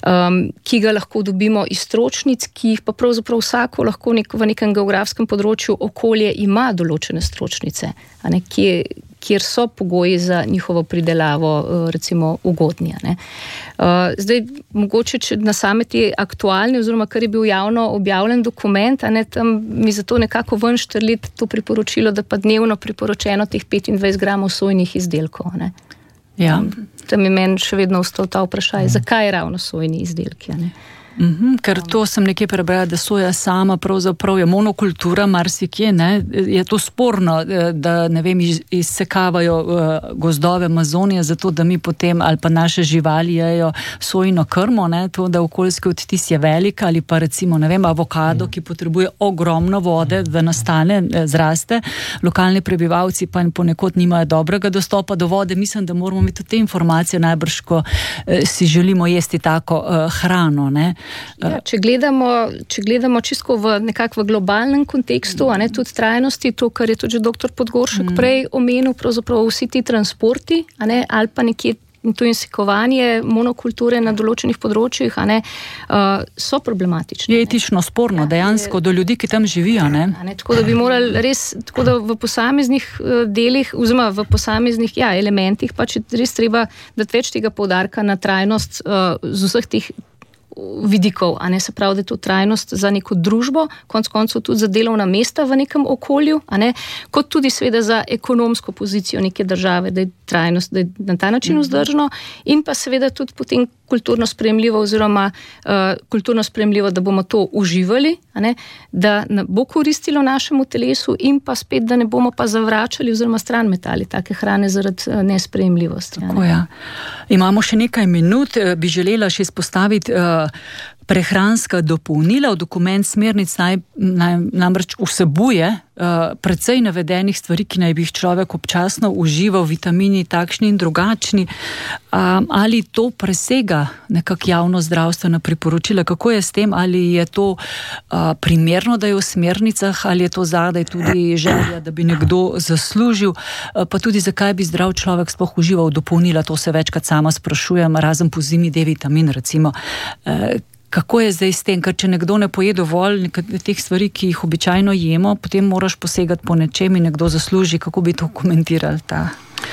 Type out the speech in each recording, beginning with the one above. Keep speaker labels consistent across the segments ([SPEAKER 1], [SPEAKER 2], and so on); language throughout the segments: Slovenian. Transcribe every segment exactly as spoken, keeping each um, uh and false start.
[SPEAKER 1] um, ki ga lahko dobimo iz stročnic, ki jih pa pravzaprav vsako lahko nek, v nekem geografskem področju okolje ima določene stročnice, a ne, kje, kjer so pogoji za njihovo pridelavo recimo ugodnija. Ne. Zdaj, mogoče če na same te aktualne, oziroma kar je bil javno objavljen dokument, a ne, tam mi zato nekako ven štrlit to priporočilo, da pa dnevno priporočeno teh petindvajset gramov sojnih izdelkov. Ne.
[SPEAKER 2] Ja.
[SPEAKER 1] Tam je meni še vedno ostal ta vprašaj, mm. zakaj ravno sojni izdelki, a ne.
[SPEAKER 2] Mm-hmm, ker to sem nekje prebrala, da soja sama pravzaprav je monokultura, marsikje, ne, je to sporno, da ne vem, izsekavajo gozdove Amazonije, zato da mi potem ali pa naše živali jejo sojino krmo, ne, to da okoljski odtis je velik, ali pa recimo, ne vem, avokado, ki potrebuje ogromno vode, da nastane, zraste, lokalni prebivalci pa ponekod nimajo dobrega dostopa do vode. Mislim, da moramo imeti te informacije najbrž, ko si želimo jesti tako hrano, ne.
[SPEAKER 1] Ja, če gledamo, če gledamo čisto v nekako v globalnem kontekstu, a ne, tudi trajnosti, to, kar je tudi že doktor Podgoršek mm. prej omenil, pravzaprav vsi ti transporti, a ne, ali pa nekje to insekovanje monokulture na določenih področjih, a ne, uh, so problematični.
[SPEAKER 2] Je etično sporno, ja, dejansko je, do ljudi, ki tam živijo, ne?
[SPEAKER 1] A ne, tako da bi morali res, tako da v posameznih delih, oziroma v posameznih, ja, elementih, pač je res treba dati več tega poudarka na trajnost uh, z vseh teh vidikov, a ne, se pravi, da je to trajnost za neko družbo, konec koncev tudi za delovna mesta v nekem okolju, a ne, kot tudi seveda za ekonomsko pozicijo neke države, da je trajnost, da je na ta način vzdržno, in pa seveda tudi potem kulturno sprejemljivo oziroma uh, kulturno sprejemljivo, da bomo to uživali, a ne, da bo koristilo našemu telesu in pa spet, da ne bomo pa zavračali oziroma stran metali take hrane zaradi uh, nesprejemljivosti.
[SPEAKER 2] Tako, ja. Imamo še nekaj minut, bi želela še izpostaviti uh, prehranska dopolnila. V dokument smernic naj, naj, namreč vsebuje uh, precej navedenih stvari, ki naj bi jih človek občasno užival, vitamini takšni in drugačni. Um, ali to presega nekak javno zdravstvena priporočila? Kako je s tem? Ali je to uh, primerno, da je v smernicah, ali je to zadaj tudi želja, da bi nekdo zaslužil? Uh, pa tudi zakaj bi zdrav človek sploh užival dopolnila? To se večkrat sama sprašujem, razen po zimi D-vitamin recimo. Uh, Kako je zdaj s tem, ker če nekdo ne poje dovolj teh stvari, ki jih običajno jemo, potem moraš posegati po nečem in nekdo zasluži. Kako bi to komentirali ta?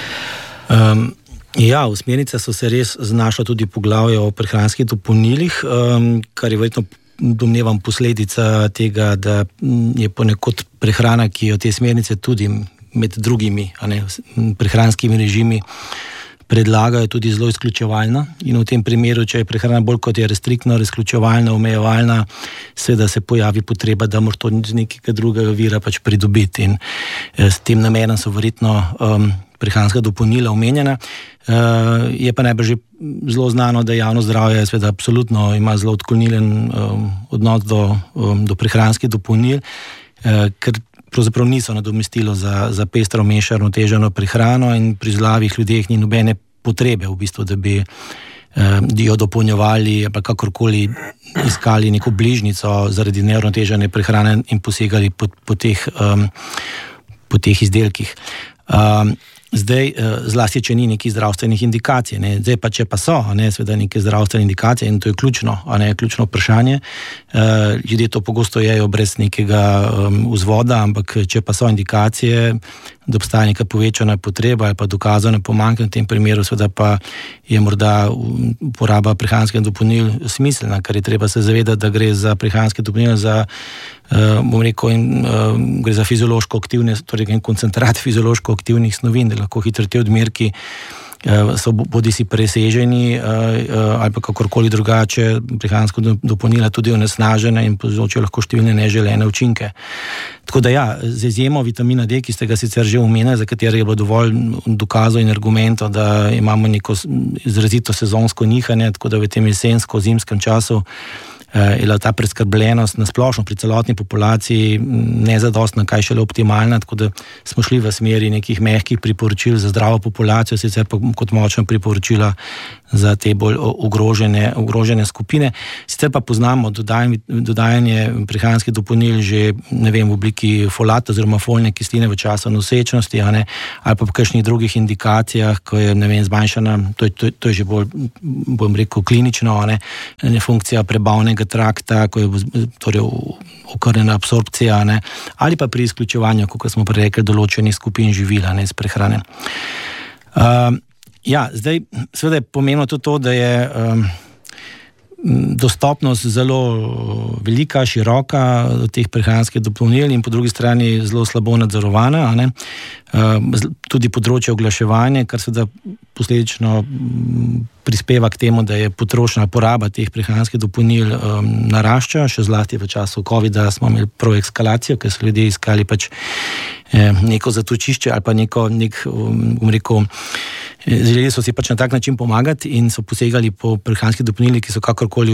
[SPEAKER 3] Um, ja, v smernicah so se res znašla tudi poglavja o prehranskih dopolnilih, um, kar je verjetno, domnevam, posledica tega, da je ponekod prehrana, ki jo te smernice tudi med drugimi, a ne, prehranskimi režimi predlagajo, tudi zelo izključevalna, in v tem primeru, če je prehrana bolj kot je restriktno, izključevalna, omejevalna, seveda se pojavi potreba, da moraš to z nekega drugega vira pač pridobiti, in eh, s tem namenom so verjetno um, prehranska dopolnila omenjena. Uh, je pa najbrž že zelo znano, da javno zdravje seveda absolutno ima zelo odklonilen um, odnos do, um, do prehranskih dopolnil, uh, ker pravzaprav niso nadomestilo za, za pestro, mešano, težano prehrano, in pri zdravih ljudeh ni nobene potrebe v bistvu, da bi eh, jo dopolnjevali ali pa kakorkoli iskali neko bližnico zaradi neuravnotežene prehrane in posegali po, po, teh, um, po teh izdelkih. Um, Zdaj, zlasti, če ni nekih zdravstvenih indikacij, ne. Zdaj pa, če pa so, ne, seveda neke zdravstvene indikacije, in to je ključno, a ne, ključno vprašanje. Uh, ljudje to pogosto jejo brez nekega um, vzvoda, ampak če pa so indikacije, da obstaja neka povečana potreba ali pa dokazano pomanjkanje, v tem primeru seveda pa je morda uporaba prehranskih dopolnil smiselna, ker je treba se zavedati, da gre za prehranske dopolnila za Uh, bom rekel, in, uh, gre za fiziološko aktivne, torej koncentrat fiziološko aktivnih snovi, da lahko hitro te odmerki uh, so bodi si preseženi uh, uh, ali pa kakorkoli drugače prehransko dopolnila tudi onesnažene in povzročijo lahko številne neželene učinke. Tako da ja, z izjemo vitamina D, ki ste ga sicer že omenili, za katero je bilo dovolj dokazov in argumentov, da imamo neko izrazito sezonsko nihanje, tako da v tem jesensko-zimskem času je ta preskrbljenost na splošno pri celotni populaciji nezadostna, kaj šele optimalna, tako da smo šli v smeri nekih mehkih priporočil za zdravo populacijo, sicer pa kot močna priporočila za te bolj ogrožene, ogrožene skupine. Sicer pa poznamo dodajanje, dodajanje prehranskih dopolnil že, ne vem, v obliki folata oziroma folne kisline v času nosečnosti, a ne, ali pa v kakšnih drugih indikacijah, ko je, ne vem, zmanjšana, to je, to, to je že bolj, bom rekel, klinično, a ne, ne funkcija prebavnega trakta, ko je torej okrnjena absorpcija, ne, ali pa pri izključevanju, kot smo prej rekli, določenih skupin živila, ne, iz prehrane. Uh, ja, zdaj, seveda je pomembno tudi to, da je um, dostopnost zelo velika, široka teh prehranskih dopolnil in po drugi strani zelo slabo nadzorovana, a ne. Tudi področje oglaševanja, kar seveda posledično prispeva k temu, da je potrošnja poraba teh prehranskih dopolnil um, narašča, še zlasti v času covida smo imeli prav eskalacijo, ker so ljudje iskali pač eh, neko zatočišče ali pa neko, nek, bom rekel, želeli so si pač na tak način pomagati in so posegali po prehranskih dopolnilih, ki so kakorkoli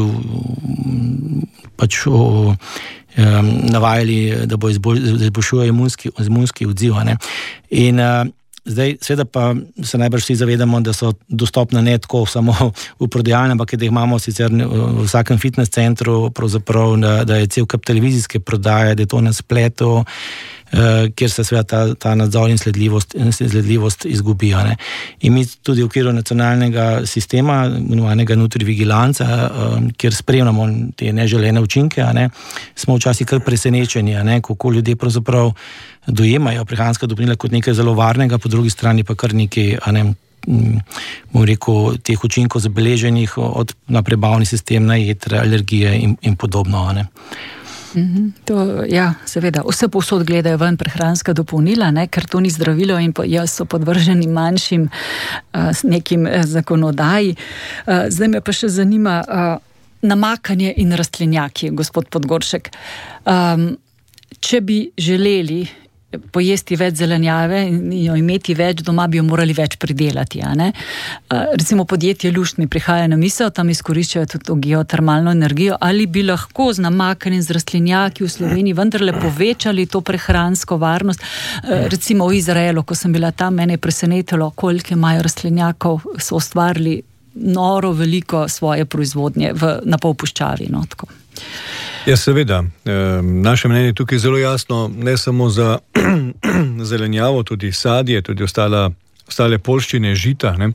[SPEAKER 3] pač o, um, navajali, da bo izboljšuje imunski, imunski odziv. Ne? In uh, zdaj, seveda pa se najbrž vsi zavedamo, da so dostopne ne tako samo v prodajalni, ampak da jih imamo sicer v vsakem fitness centru, pravzaprav, da, da je cel kup televizijske prodaje, da je to na spletu, kjer se seveda ta, ta nadzor in sledljivost, sledljivost izgubijo. Ne. In mi tudi v okviru nacionalnega sistema, imenovanega nutrivigilanca, kjer spremljamo te neželene učinke, a ne, smo včasih kar presenečeni, a ne, kako ljudje pravzaprav dojemajo prehranska dopolnila kot nekaj zelo varnega, po drugi strani pa kar nekaj, a ne, bom rekel, teh učinkov zabeleženih od na prebavni sistem, na jetra, alergije in, in podobno, a ne.
[SPEAKER 2] To, ja, seveda, vse povsod gledajo ven prehranska dopolnila, ne, ker to ni zdravilo in jaz so podvrženi manjšim uh, nekim uh, zakonodaji. Uh, zdaj me pa še zanima uh, namakanje in rastlinjaki, gospod Podgoršek. Um, če bi želeli pojesti več zelenjave in jo imeti več doma, bi jo morali več pridelati. A ne? Recimo podjetje Lušt mi prihaja na misel, tam izkoriščajo tudi to geotermalno energijo, ali bi lahko z namakanjem z rastlinjaki v Sloveniji vendarle povečali to prehransko varnost. Recimo v Izraelu, ko sem bila tam, mene je presenetilo, koliko imajo rastlinjakov, so ustvarili noro veliko svoje proizvodnje v, na polpuščavi. No, tako.
[SPEAKER 4] Ja, seveda. Naše mnenje je tukaj zelo jasno, ne samo za zelenjavo, tudi sadje, tudi ostala, ostale poljščine, žita. Ne?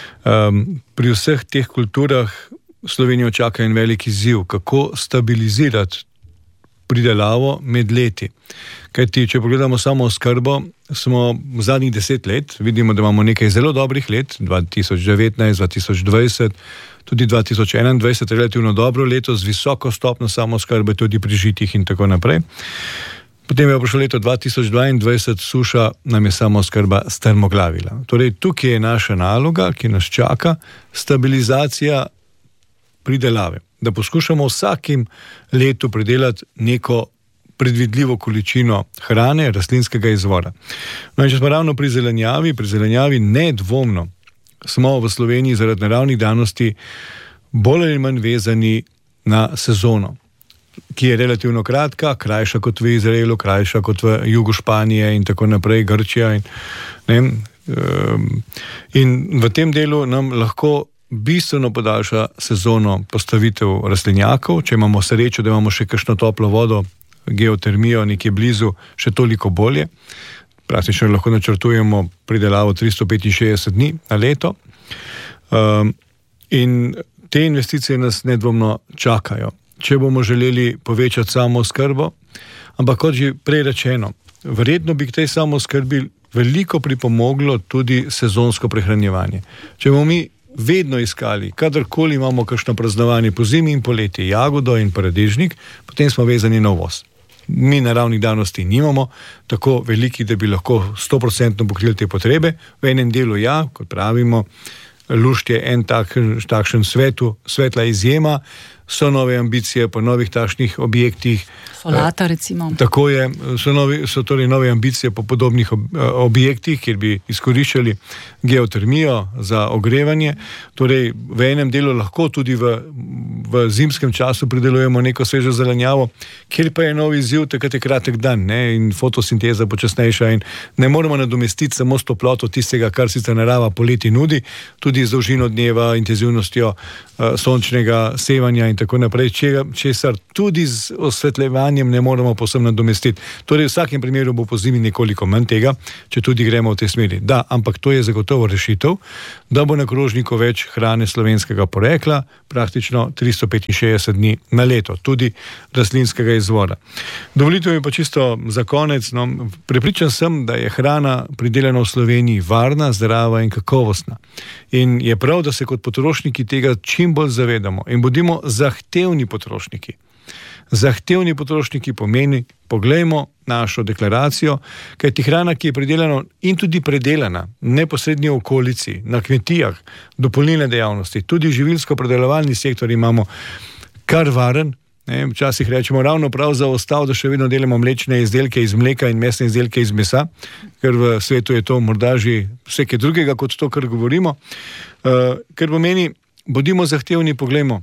[SPEAKER 4] Pri vseh teh kulturah Slovenijo čaka en veliki izziv, kako stabilizirati pridelavo med leti. Kajti, če pogledamo samo oskrbo, smo v zadnjih deset let, vidimo, da imamo nekaj zelo dobrih let, dva tisoč devetnajst, dva tisoč dvajset, tudi dva tisoč enaindvajset, relativno dobro leto z visoko stopnjo samooskrbe, tudi pri žitih in tako naprej. Potem je prišlo leto dva tisoč dvaindvajset, suša nam je samooskrba strmoglavila. Torej, tukaj je naša naloga, ki nas čaka, stabilizacija pridelave. Da poskušamo vsakim letu pridelati neko predvidljivo količino hrane, rastlinskega izvora. No in če smo ravno pri zelenjavi, pri zelenjavi nedvomno smo v Sloveniji zaradi naravnih danosti bolj ali manj vezani na sezono, ki je relativno kratka, krajša kot v Izraelu, krajša kot v jugu Španije in tako naprej, Grčija. In, ne, in v tem delu nam lahko bistveno podaljša sezono postavitev rastlinjakov, če imamo srečo, da imamo še kakšno toplo vodo, geotermijo nekje blizu, še toliko bolje. Praktično lahko načrtujemo pridelavo tristo petinšestdeset dni na leto. Um, in te investicije nas nedvomno čakajo. Če bomo želeli povečati samooskrbo, ampak kot že prej rečeno, verjetno bi k tej samooskrbi veliko pripomoglo tudi sezonsko prehranjevanje. Če bomo mi vedno iskali, kadarkoli imamo kakšno praznovanje po zimi in poleti, jagodo in paradižnik, potem smo vezani na uvoz. Mi naravnih danosti nimamo tako veliki, da bi lahko sto procentno pokrili te potrebe. V enem delu ja, kot pravimo, Lušt je en tak, takšen svetu, svetla izjema, so nove ambicije po novih takšnih objektih.
[SPEAKER 2] Solata recimo.
[SPEAKER 4] Tako je, so, novi, so torej nove ambicije po podobnih ob, objektih, kjer bi izkoriščali geotermijo za ogrevanje. Torej v enem delu lahko tudi v, v zimskem času pridelujemo neko svežo zelenjavo, kjer pa je nov izziv, takrat je kratek dan, ne, in fotosinteza počasnejša in ne moremo nadomestiti samo s toploto tistega, kar sicer narava poleti nudi, tudi z dolžino dneva, intenzivnostjo uh, sončnega sevanja in tako naprej, česar tudi z osvetljevanjem ne moremo povsem nadomestiti. Torej v vsakem primeru bo po zimi nekoliko manj tega, če tudi gremo v tej smeri. Da, ampak to je zagotovo rešitev, da bo na krožniku več hrane slovenskega porekla, praktično tristo petinšestdeset dni na leto, tudi rastlinskega izvora. Dovolite mi pa čisto za konec, no, prepričan sem, da je hrana pridelana v Sloveniji varna, zdrava in kakovostna. In je prav, da se kot potrošniki tega čim bolj zavedamo in bodimo zahtevni potrošniki. Zahtevni potrošniki pomeni, poglejmo našo deklaracijo, kaj ti hrana, ki je pridelana in tudi predelana v neposrednji okolici, na kmetijah, dopolnilne dejavnosti, tudi živilsko-predelovalni sektor imamo kar varen, ne, včasih rečemo ravno prav za ostal, da še vedno delamo mlečne izdelke iz mleka in mesne izdelke iz mesa, ker v svetu je to morda že vse kaj drugega kot to, kar govorimo. Uh, ker pomeni, bodimo zahtevni, poglejmo,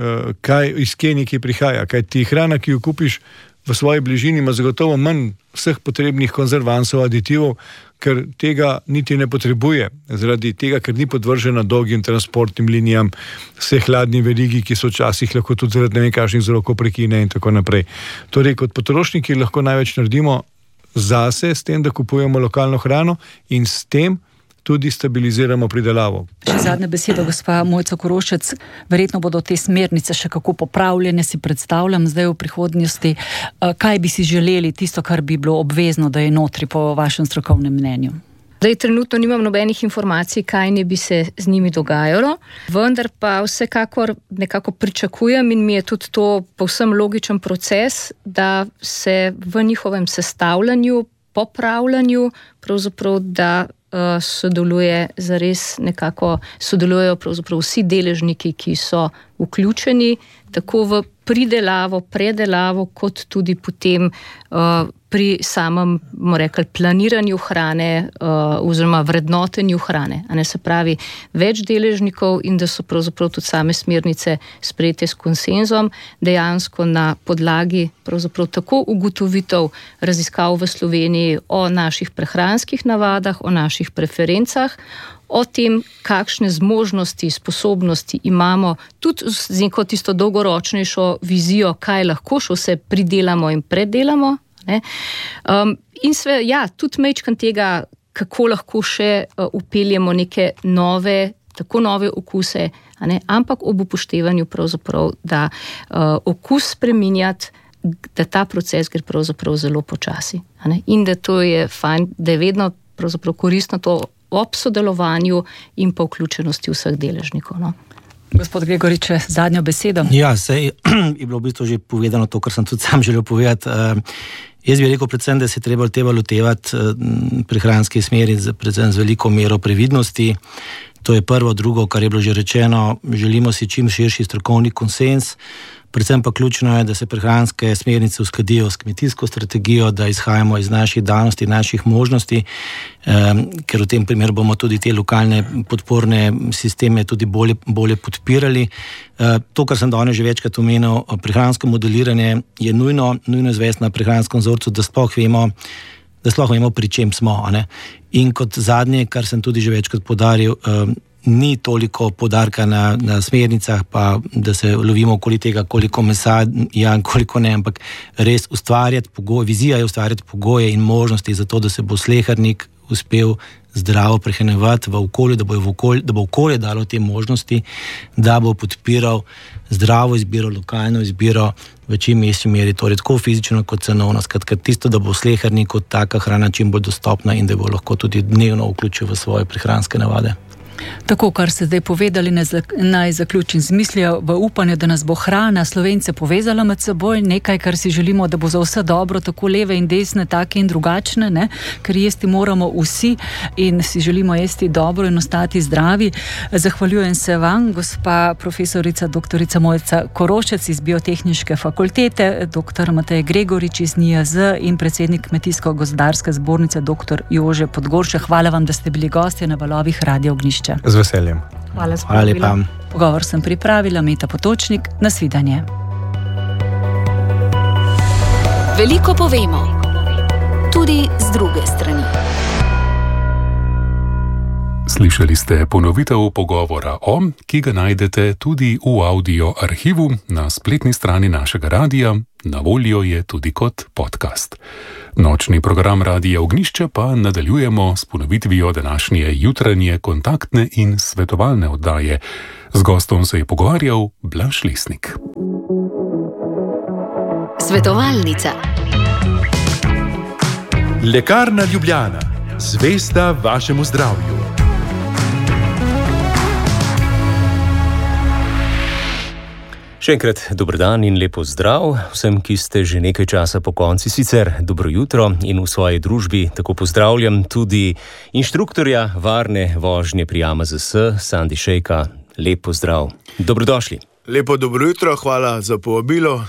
[SPEAKER 4] kaj iz kje nekaj prihaja, kaj ti hrana, ki jo kupiš v svoji bližini, ima zagotovo manj vseh potrebnih konzervansov, aditivov, ker tega niti ne potrebuje, zaradi tega, ker ni podvržena dolgim transportnim linijam, vse hladni verigi, ki so včasih lahko tudi zaradi ne vem kakšnih vzrokov prekine in tako naprej. Torej, kot potrošniki lahko največ naredimo zase, s tem, da kupujemo lokalno hrano in s tem tudi stabiliziramo pridelavo.
[SPEAKER 2] Še zadnja beseda, gospa Mojca Korošec, verjetno bodo te smernice še kako popravljene, si predstavljam zdaj v prihodnosti. Kaj bi si želeli, tisto, kar bi bilo obvezno, da je notri po vašem strokovnem mnenju?
[SPEAKER 1] Zdaj, trenutno nimam nobenih informacij, kaj ne bi se z njimi dogajalo, vendar pa vsekakor nekako pričakujem in mi je tudi to povsem logičen proces, da se v njihovem sestavljanju, popravljanju, pravzaprav, da Uh, sodeluje zares nekako, sodelujejo pravzaprav vsi deležniki, ki so vključeni tako v pridelavo, predelavo, kot tudi potem uh, pri samem, bomo rekli, planiranju hrane uh, oziroma vrednotenju hrane. A ne, se pravi, več deležnikov in da so pravzaprav tudi same smernice sprejete s konsenzom, dejansko na podlagi pravzaprav tako ugotovitev raziskav v Sloveniji o naših prehranskih navadah, o naših preferencah, o tem, kakšne zmožnosti, sposobnosti imamo, tudi z neko tisto dolgoročnejšo vizijo, kaj lahko še vse pridelamo in predelamo. Ne? Um, in sve, ja, tudi mečkan tega, kako lahko še uh, upeljemo neke nove, tako nove okuse, a ne? Ampak ob upoštevanju pravzaprav, da uh, okus spreminjati, da ta proces gre pravzaprav zelo počasi. A ne? In da to je fajn, da je vedno pravzaprav koristno to ob sodelovanju in pa vključenosti vseh deležnikov. No.
[SPEAKER 2] Gospod Gregorič, zadnjo besedo.
[SPEAKER 3] Ja, sej je bilo v bistvu že povedano to, kar sem tudi sam želel povedati. Uh, jaz bi rekel predvsem, da se treba treba lotevati uh, prehranske smeri, predvsem z veliko mero previdnosti. To je prvo, drugo, kar je bilo že rečeno, želimo si čim širši strokovni konsens. Predvsem pa ključno je, da se prehranske smernice uskladijo s kmetijsko strategijo, da izhajamo iz naših danosti, naših možnosti, um, ker v tem primeru bomo tudi te lokalne podporne sisteme tudi bolje, bolje podpirali. Uh, to, kar sem danes že večkrat omenil, prehransko modeliranje je nujno, nujno izvesti na prehranskem vzorcu, da sploh vemo, da sploh vemo, pri čem smo. A ne? In kot zadnje, kar sem tudi že večkrat poudaril, um, ni toliko poudarka na, na smernicah, pa da se lovimo okoli tega, koliko mesa, ja, koliko ne, ampak res ustvarjati pogoje, vizija je ustvarjati pogoje in možnosti za to, da se bo slehernik uspel zdravo prehranjevati v okolju, da bo, v okolju, da bo okolje dalo te možnosti, da bo podpiral zdravo izbiro, lokalno izbiro v čim večji meri, torej tako fizično kot cenovno, skratka tisto, da bo sleherniku taka hrana čim bolj dostopna in da bo lahko tudi dnevno vključil v svoje prehranske navade.
[SPEAKER 2] Tako, kar ste zdaj povedali, naj zaključim z mislijo v upanju, da nas bo hrana Slovence povezala med seboj, nekaj, kar si želimo, da bo za vse dobro, tako leve in desne, take in drugačne, ne? Ker jesti moramo vsi in si želimo jesti dobro in ostati zdravi. Zahvaljujem se vam, gospa profesorica doktorica Mojca Korošec iz Biotehniške fakultete, doktor Matej Gregorič iz N I A Z in predsednik Kmetijsko-gozdarske zbornice doktor Jože Podgoršek. Hvala vam, da ste bili gostje na valovih Radio Ognjišče.
[SPEAKER 4] Z veseljem.
[SPEAKER 2] Hvala,
[SPEAKER 3] Hvala lepa.
[SPEAKER 2] Pogovor sem pripravila Meta Potočnik. Nasvidenje.
[SPEAKER 5] Veliko povemo, tudi z druge strani.
[SPEAKER 6] Slišali ste ponovitev pogovora O, ki ga najdete tudi v audio arhivu na spletni strani našega radia, na voljo je tudi kot podcast. Nočni program Radia Ognjišče pa nadaljujemo s ponovitvijo današnje jutranje kontaktne in svetovalne oddaje. Z gostom se je pogovarjal Blaž Lesnik.
[SPEAKER 5] Svetovalnica.
[SPEAKER 7] Lekarna Ljubljana, zvesta vašemu zdravju.
[SPEAKER 8] Še enkrat dober dan in lepo zdrav vsem, ki ste že nekaj časa po konci, sicer dobro jutro in v svoji družbi tako pozdravljam tudi inštruktorja varne vožnje pri A M Z S, Sandi Šejka. Lepo zdrav. Dobrodošli.
[SPEAKER 9] Lepo dobro jutro, hvala za povabilo.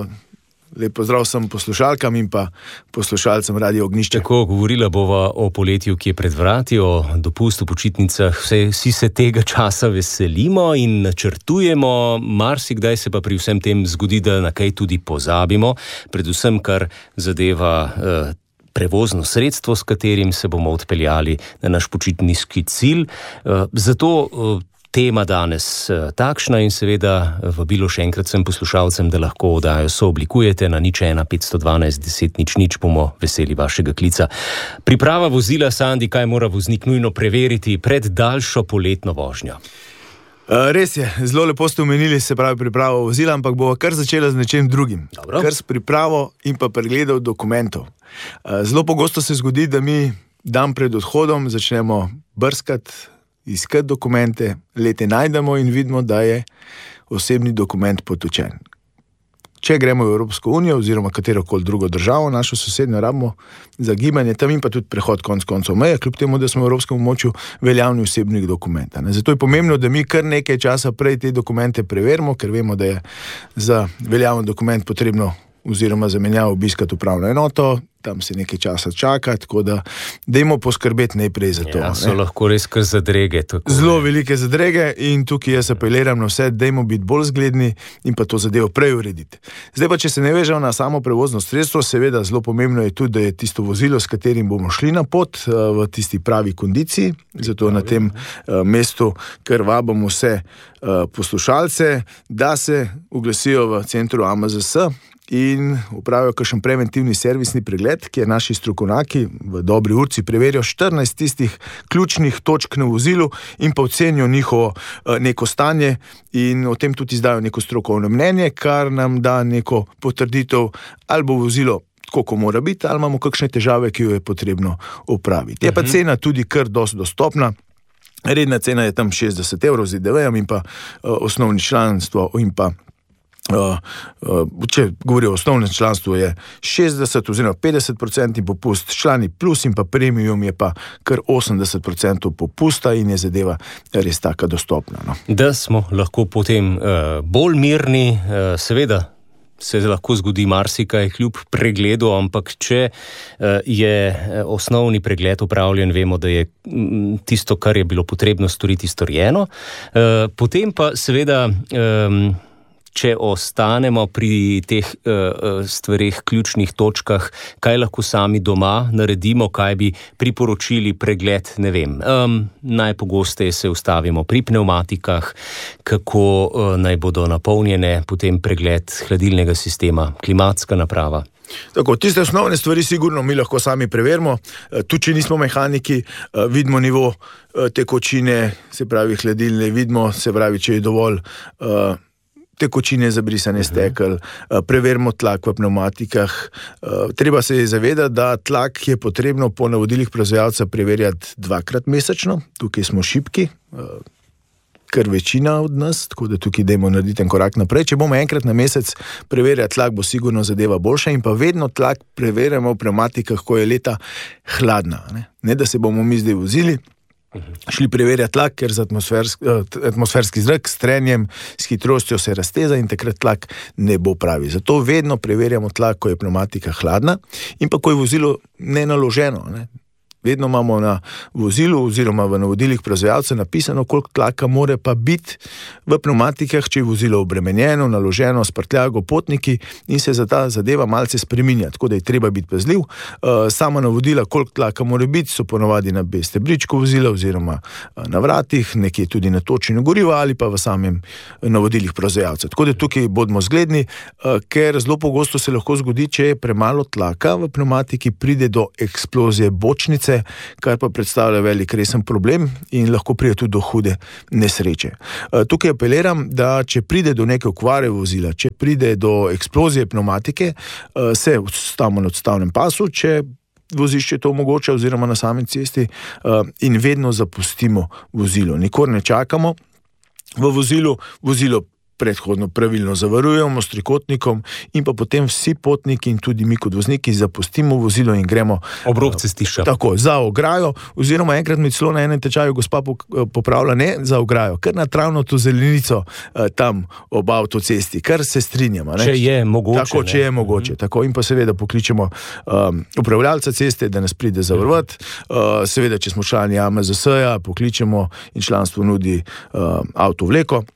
[SPEAKER 9] Lepo zdrav vsem poslušalkam in pa poslušalcem Radia Ognjišče.
[SPEAKER 8] Tako, govorila bova o poletju, ki je pred vrati, o dopustu, počitnicah. Vse, vsi se tega časa veselimo in načrtujemo, marsikdaj se pa pri vsem tem zgodi, da na kaj tudi pozabimo, predvsem kar zadeva eh, prevozno sredstvo, s katerim se bomo odpeljali na naš počitniški cilj. Eh, zato eh, tema danes takšna in seveda vabilo še enkrat sem poslušalcem, da lahko oddajo sooblikujete na nič ena petsto dvanajst deset nič nič, bomo veseli vašega klica. Priprava vozila, Sandi, kaj mora voznik nujno preveriti pred daljšo poletno vožnjo?
[SPEAKER 9] Res je, zelo lepo ste omenili, se pravi pripravo vozila, ampak bova kar začela z nečem drugim.
[SPEAKER 8] Dobro.
[SPEAKER 9] Kar s pripravo in pa pregledov dokumentov. Zelo pogosto se zgodi, da mi dan pred odhodom začnemo brskati, iskati dokumente, lete najdemo in vidimo, da je osebni dokument potočen. Če gremo v Evropsko unijo oziroma katerokoli drugo državo, našo sosednjo, rabimo za gibanje, tam in pa tudi prehod konc koncev meje, kljub temu, da smo v Evropskem območju veljavni osebnih dokumenta. Zato je pomembno, da mi kar nekaj časa prej te dokumente preverimo, ker vemo, da je za veljaven dokument potrebno oziroma zamenjavo obiskati upravno enoto, tam se nekaj časa čaka, tako da dajmo poskrbeti najprej za to.
[SPEAKER 8] Ja, so ne? Lahko res kar zadrege. Tako,
[SPEAKER 9] Zelo
[SPEAKER 8] ne?
[SPEAKER 9] velike zadrege in tukaj jaz apeliram na vse, dajmo biti bolj zgledni in pa to zadevo prej urediti. Zdaj pa, če se ne vežemo na samo prevozno sredstvo, seveda zelo pomembno je tudi, da je tisto vozilo, s katerim bomo šli na pot, v tisti pravi kondiciji, zato na tem mestu kar vabimo vse poslušalce, da se oglasijo v centru A M Z S in upravijo kakšen preventivni servisni pregled, kjer naši strokovnjaki v dobri urci preverijo štirinajst tistih ključnih točk na vozilu in pa ocenijo njihovo neko stanje in o tem tudi izdajo neko strokovno mnenje, kar nam da neko potrditev, ali bo vozilo tako, ko mora biti, ali imamo kakšne težave, ki jo je potrebno opraviti. Je pa cena tudi kar dosti dostopna. Redna cena je tam šestdeset evrov z I D V-jem in pa uh, osnovni članstvo in pa Uh, uh, če govori o osnovnem članstvu, je šestdeset oziroma petdeset procentov popust, člani plus in pa premium je pa kar osemdeset procentov popusta in je zadeva res taka dostopna. No.
[SPEAKER 8] Da smo lahko potem uh, bolj mirni, uh, seveda se lahko zgodi marsikaj kljub pregledu, ampak če uh, je osnovni pregled upravljen, vemo, da je tisto, kar je bilo potrebno storiti, storjeno. Uh, potem pa seveda um, če ostanemo pri teh uh, stvareh, ključnih točkah, kaj lahko sami doma naredimo, kaj bi priporočili pregled, ne vem. Um, najpogosteje se ustavimo pri pneumatikah, kako uh, naj bodo napolnjene, potem pregled hladilnega sistema, klimatska naprava.
[SPEAKER 9] Tako, tiste osnovne stvari sigurno mi lahko sami preverimo, tudi če nismo mehaniki, vidimo nivo tekočine, se pravi hladilne, vidimo, se pravi, če je dovolj uh, tekočine za brisanje stekel, preverimo tlak v pneumatikah. Treba se je zavedati, da tlak je potrebno po navodilih proizvajalca preverjati dvakrat mesečno. Tukaj smo šibki, kar večina od nas, tako da tukaj dajmo narediti en korak naprej. Če bomo enkrat na mesec preverjati tlak, bo sigurno zadeva boljša in pa vedno tlak preverjamo v pneumatikah, ko je leta hladna. Ne, ne da se bomo mi zdaj vozili, šli preverjati tlak, ker z atmosferski, atmosferski zrak s trenjem, s hitrostjo se razteza in takrat tlak ne bo pravi. Zato vedno preverjamo tlak, ko je pneumatika hladna in pa ko je vozilo nenaloženo. Ne. Vedno imamo na vozilu oziroma v navodilih proizvajalca napisano, koliko tlaka more pa biti v pneumatikah, če je vozilo obremenjeno, naloženo s prtljago, potniki in se za ta zadeva malce spreminja, tako da je treba biti pazljiv. Sama navodila, koliko tlaka more biti, so ponovadi na B stebričku vozila oziroma na vratih, nekje tudi na točenju goriva ali pa v samem navodilih proizvajalca. Tako da tukaj bodimo zgledni, ker zelo pogosto se lahko zgodi, če je premalo tlaka v pneumatiki, pride do eksplozije bočnice, kar pa predstavlja velik resen problem in lahko pride tudi do hude nesreče. Tukaj apeliram, da če pride do neke okvare vozila, če pride do eksplozije pneumatike, se ustavimo na odstavnem pasu, če vozišče to omogoča oziroma na sami cesti in vedno zapustimo vozilo. Nikor ne čakamo v vozilu, vozilo predhodno pravilno zavarujemo s trikotnikom in pa potem vsi potniki in tudi mi kot vozniki zapustimo vozilo in gremo
[SPEAKER 8] ob rob cestišča.
[SPEAKER 9] Tako, za ograjo, oziroma enkrat mi celo na enem tečaju gospa popravlja, ne za ograjo, kar na travnato zelenico tam ob avtocesti, kar se strinjamo.
[SPEAKER 8] Ne? Če je mogoče.
[SPEAKER 9] Tako, če je mogoče. Mm-hmm. Tako, in pa seveda pokličemo um, upravljalca ceste, da nas pride zavarovati. Uh, seveda, če smo člani A M Z S-ja, pokličemo in članstvo nudi uh, avtovleko.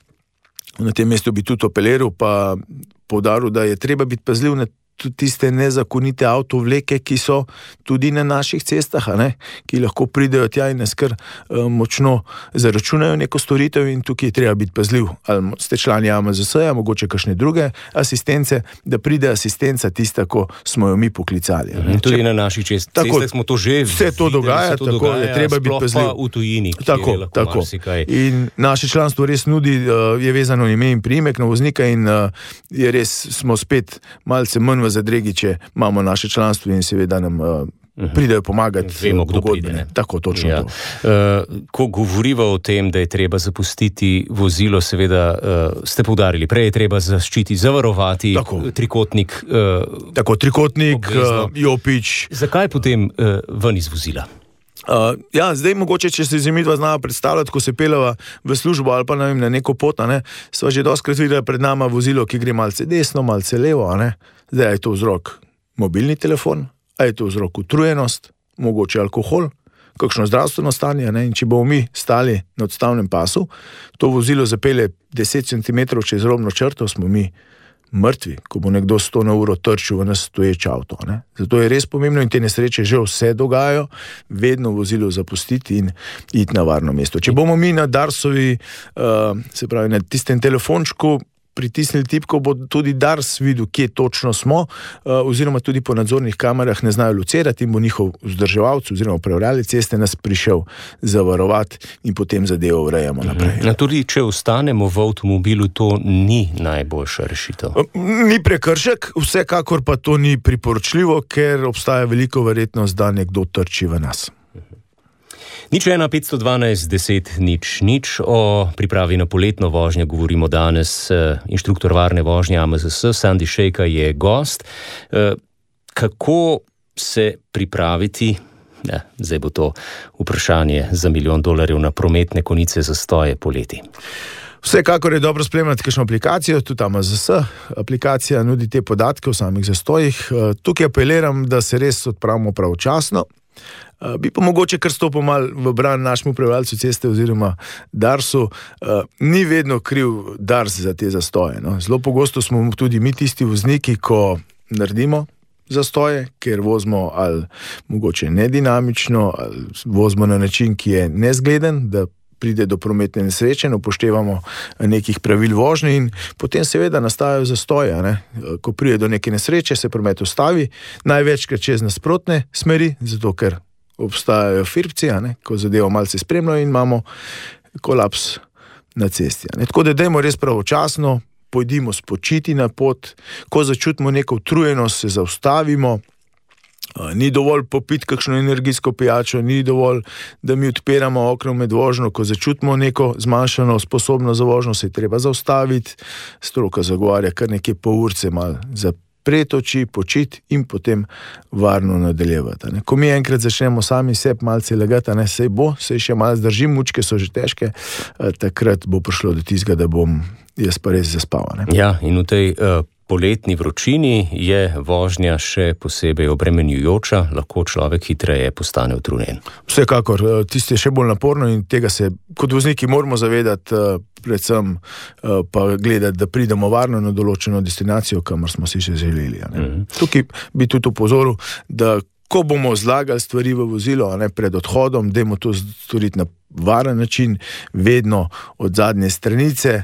[SPEAKER 9] Na tem mestu bi tudi apeliral, pa poudaril, da je treba biti pazljiv na tudi tiste nezakonite avtovleke, ki so tudi na naših cestah, a ne? Ki lahko pridejo tja in nas kar uh, močno zaračunajo neko storitev in tukaj je treba biti pazljiv. Ali ste člani A M Z S-ja, mogoče kakšne druge asistence, da pride asistenca tista, ko smo jo mi poklicali.
[SPEAKER 8] In tudi Če, na naših cest, tako, cestah smo to že
[SPEAKER 9] vse to
[SPEAKER 8] videli,
[SPEAKER 9] dogaja,
[SPEAKER 8] to
[SPEAKER 9] tako
[SPEAKER 8] dogaja,
[SPEAKER 9] je treba biti pazljiv.
[SPEAKER 8] V tujini,
[SPEAKER 9] tako,
[SPEAKER 8] je
[SPEAKER 9] tako.
[SPEAKER 8] Marsikaj.
[SPEAKER 9] In naše članstvo res nudi, uh, je vezano ime in priimek na voznika in uh, je res, smo spet malce manj v zadregi, če imamo naše članstvo in seveda nam uh, pridejo pomagati.
[SPEAKER 8] Vemo, kdo pride. Ne?
[SPEAKER 9] Tako, točno
[SPEAKER 8] ja.
[SPEAKER 9] to.
[SPEAKER 8] Uh, ko govoriva o tem, da je treba zapustiti vozilo, seveda uh, ste poudarili, prej je treba zaščititi, zavarovati tako. trikotnik. Uh,
[SPEAKER 9] tako, trikotnik, uh, jopič.
[SPEAKER 8] Zakaj potem uh, ven iz vozila?
[SPEAKER 9] Uh, ja, zdaj mogoče, če se mi dva znava predstavljati, ko se peljeva v službo ali pa ne vem, na neko pot, ne, sva že dostkrat videla pred nama vozilo, ki gre malce desno, malce levo, ne. Zdaj je to vzrok mobilni telefon, a je to vzrok utrujenost, mogoče alkohol, kakšno zdravstveno stanje, ne, in če bomo mi stali na odstavnem pasu, to vozilo zapelje deset centimetrov čez robno črto, smo mi mrtvi, ko bo nekdo sto na uro trčil v nas stoječ avto. Ne? Zato je res pomembno in te nesreče že vse dogajajo, vedno vozilo zapustiti in iti na varno mesto. Če bomo mi na Darsovi, uh, se pravi na tistem telefončku, pritisnili tipko, bo tudi Dars videl, kje točno smo, uh, oziroma tudi po nadzornih kamerah ne znajo locirati in bo njihov vzdrževalc oziroma upravljalec ceste nas prišel zavarovati in potem zadevo urejamo naprej.
[SPEAKER 8] Mhm. Tudi če ostanemo v avtomobilu, to ni najboljša rešitev.
[SPEAKER 9] Ni prekršek, vsekakor pa to ni priporočljivo, ker obstaja veliko verjetnost, da nekdo trči v nas.
[SPEAKER 8] Nič ena, petsto dvanajst, deset, nič, nič. O pripravi na poletno vožnjo govorimo danes. Inštruktor varne vožnje A M Z S, Sandi Šejka, je gost. Kako se pripraviti, ja, zdaj bo to vprašanje za milijon dolarjev, na prometne konice zastoje poleti?
[SPEAKER 9] Vsekakor je dobro spremljati kakšno aplikacijo, tudi A M Z S. Aplikacija nudi te podatke o samih zastojih. Tukaj apeliram, da se res odpravimo pravočasno. Uh, bi pa mogoče kar stopil mal v bran našemu upravljalcu ceste oziroma Darsu. Uh, ni vedno kriv Dars za te zastoje. No? Zelo pogosto smo tudi mi tisti vozniki, ko naredimo zastoje, ker vozimo ali mogoče nedinamično, ali vozimo na način, ki je nezgleden, da pride do prometne nesreče, upoštevamo nekih pravil vožnje in potem seveda nastajajo zastoje. Ne? Ko pride do neke nesreče, se promet ustavi, največkrat čez nasprotne smeri, zato ker obstajajo firpci, ne? Ko zadevo malce spremljajo in imamo kolaps na cesti. Ne? Tako da dajmo res pravočasno, pojdimo spočiti na pot, ko začutimo neko utrujenost, se zaustavimo. Ni dovolj popiti kakšno energijsko pijačo, ni dovolj, da mi odpiramo okno med vožnjo, ko začutimo neko zmanjšano sposobnost za vožnjo, se je treba zaustaviti, stroka zagovarja kar nekje pol urce malo zapreti oči, počiti in potem varno nadaljevati. Ne. Ko mi enkrat začnemo sami sebi malce lagati, ne, sej bo, sej še malo zdržim, mučke so že težke, takrat bo prišlo do tistega, da bom jaz pa res zaspal. Ne.
[SPEAKER 8] Ja, in v tej uh, poletni vročini je vožnja še posebej obremenjujoča, lahko človek hitreje postane utrujen.
[SPEAKER 9] Vsekakor, tisti je še bolj naporno in tega se kot vozniki moramo zavedati, predvsem pa gledati, da pridemo varno na določeno destinacijo, kamor smo si še želeli. Mm. Tukaj bi tudi upozoril, da ko bomo zlagali stvari v vozilo, ne, pred odhodom, dajmo to storiti na varen način, vedno od zadnje stranice,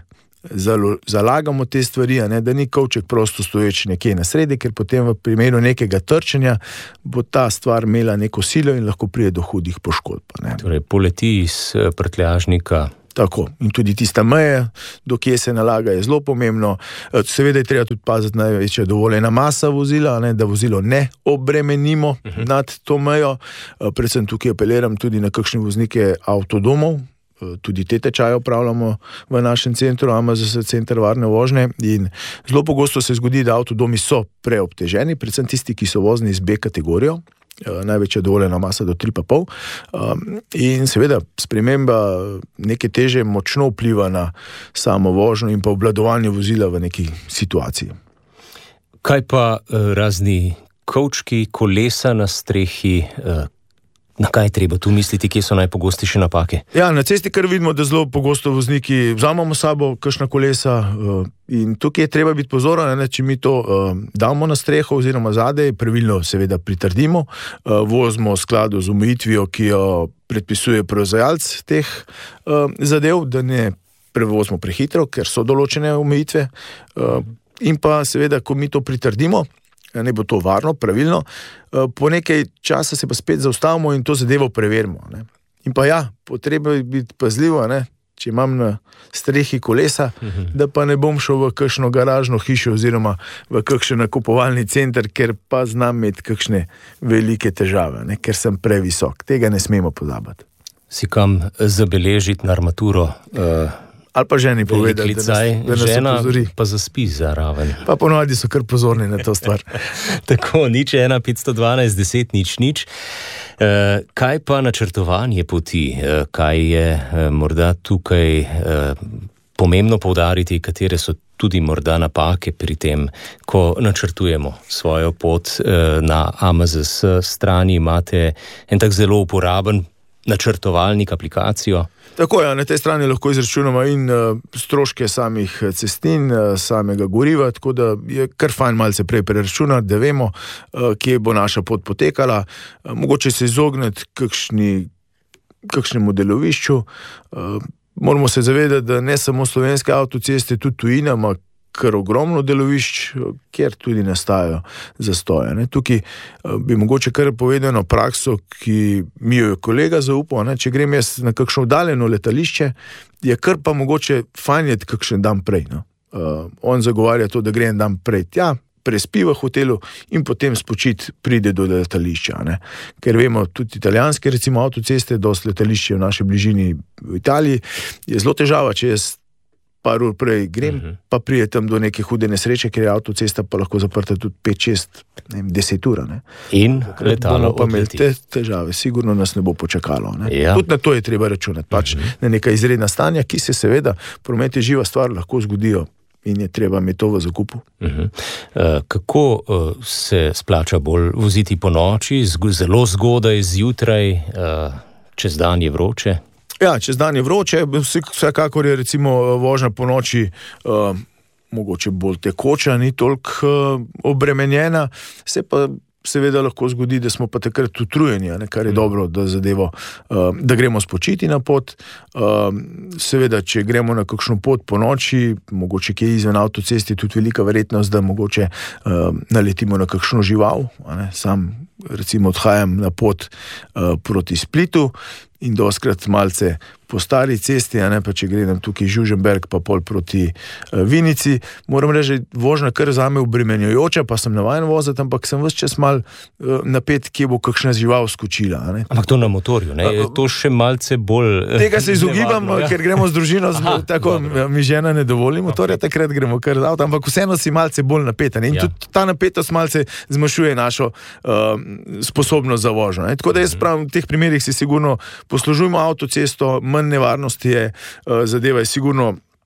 [SPEAKER 9] zalagamo te stvari, ne, da ni kovček prosto stoječ nekje na sredi, ker potem v primeru nekega trčenja bo ta stvar imela neko silo in lahko pride do hudih poškodb. Ne.
[SPEAKER 8] Torej, poleti iz prtljažnika.
[SPEAKER 9] Tako, in tudi tista meja, do kje se nalaga, je zelo pomembno. Seveda je treba tudi paziti največja dovoljena masa vozila, ne, da vozilo ne obremenimo uh-huh. nad to mejo. Predvsem tukaj apeliram tudi na kakšne voznike avtodomov, tudi te tečaje opravljamo v našem centru, A M Z S, center varne vožnje, in zelo pogosto se zgodi, da avtodomi so preobteženi, predvsem tisti, ki so vozni z B kategorijo, največja dovoljena masa do tri pa pol, in seveda sprememba neke teže močno vpliva na samo vožnjo in pa obvladovanje vozila v neki situaciji.
[SPEAKER 8] Kaj pa razni kovčki, kolesa na strehi, na kaj treba tu misliti, kje so najpogostejše napake?
[SPEAKER 9] Ja, na cesti kar vidimo, da zelo pogosto vozniki vzamemo sabo kakšna kolesa in tukaj je treba biti pozoren, ne, če mi to uh, damo na streho oziroma zadej, pravilno seveda pritrdimo, uh, vozimo v skladu z omejitvijo, ki jo predpisuje proizvajalec teh uh, zadev, da ne prevozimo prehitro, ker so določene omejitve uh, in pa seveda, ko mi to pritrdimo, ne bo to varno, pravilno, po nekaj časa se pa spet zaustavimo in to zadevo preverimo. Ne. In pa ja, potrebno je biti pazljivo, ne, če imam na strehi kolesa, uh-huh. da pa ne bom šel v kakšno garažno hišo oziroma v kakšen nakupovalni center, ker pa znam imeti kakšne velike težave, ne, ker sem previsok. Tega ne smemo pozabiti.
[SPEAKER 8] Si kam zabeležiti na armaturo? Uh...
[SPEAKER 9] Ali pa ženi povedati,
[SPEAKER 8] klicaj,
[SPEAKER 9] da nas, da nas
[SPEAKER 8] žena
[SPEAKER 9] opozori.
[SPEAKER 8] Pa zaspi zaraven.
[SPEAKER 9] Pa ponovadi so kar pozorni na to stvar.
[SPEAKER 8] Tako, nič ena, petsto dvanajst, deset, nič, nič. E, kaj pa načrtovanje poti? E, kaj je e, morda tukaj e, pomembno poudariti, katere so tudi morda napake pri tem, ko načrtujemo svojo pot e, na A M Z S strani? Imate en tak zelo uporaben načrtovalnik, aplikacijo?
[SPEAKER 9] Tako je, na tej strani lahko izračunamo in uh, stroške samih cestin, uh, samega goriva, tako da je kar fajn malce prej preračunati, da vemo, uh, kje bo naša pot potekala. Uh, mogoče se izogniti kakšni, kakšnemu delovišču. Uh, moramo se zavedati, da ne samo slovenske avtoceste, tudi tujina ima kar ogromno delovišč, kjer tudi nastajajo zastoje. Ne. Tukaj bi mogoče kar povedano prakso, ki mi jo je kolega zaupal, ne. Če grem jaz na kakšno oddaljeno letališče, je kar pa mogoče fajnjeti kakšen dan prej. No. Uh, on zagovarja to, da gre en dan prej tja, prespi v hotelu in potem spočit pride do letališča. Ne. Ker vemo, tudi italijanske recimo avtoceste, dosti letališče v naši bližini v Italiji, je zelo težava, če jaz par ur prej grem, uh-huh. pa prije tam do neke hude nesreče, ker je avtocesta pa lahko zaprta tudi pet, šest, deset ura. Ne.
[SPEAKER 8] In letalo
[SPEAKER 9] pa imeli te težave, sigurno nas ne bo počakalo. Ne.
[SPEAKER 8] Ja.
[SPEAKER 9] Tudi na to je treba računati, pač uh-huh. na neka izredna stanja, ki se seveda, promet je živa stvar, lahko zgodijo in je treba imeti to v zakupu.
[SPEAKER 8] Uh-huh. Uh, kako uh, se splača bolj voziti po noči, zelo zgodaj, zjutraj, uh, čez dan je vroče?
[SPEAKER 9] Ja, čez dan je vroče, vsekakor je recimo vožnja po noči uh, mogoče bolj tekoča, ni toliko uh, obremenjena, se pa seveda lahko zgodi, da smo pa takrat utrujeni, ne, kar je mm. dobro, da zadevo, uh, da gremo spočiti na pot. Uh, seveda, če gremo na kakšno pot po noči, mogoče kje izven avtocesti, tudi velika verjetnost, da mogoče uh, naletimo na kakšno žival. Ne. Sam recimo odhajam na pot uh, proti Splitu in doskrat malce po stari cesti, a ne pa če gledam tukaj Žuženberg pa pol proti uh, Vinici. Moram reči, vožnja kar zame obremenjujoča, pa sem navajen voziti, ampak sem ves čas mal uh, napet, kje bo kakšna žival skočila. A ne.
[SPEAKER 8] Ampak to na motorju, ne? Je to še malce bolj...
[SPEAKER 9] Tega se izogibam, ja. Ker gremo z družino, Aha, tako dobro. Mi žena ne dovoli motorja, okay. Takrat gremo kar z avtom, ampak vseeno si malce bolj napeta. In ja. Tudi ta napetost malce zmanjšuje našo uh, sposobnost za vožnjo. Ne. Tako da jaz pravim, v teh primerih si sigurno poslužujemo avtocesto, manj nevarnosti je, zadeva je sigurno